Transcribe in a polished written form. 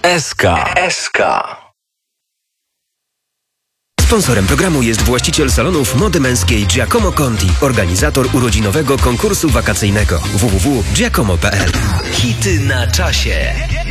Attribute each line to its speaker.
Speaker 1: SK.
Speaker 2: Sponsorem programu jest właściciel salonów mody męskiej Giacomo Conti, organizator urodzinowego konkursu wakacyjnego www.giacomo.pl.
Speaker 1: Hity na czasie.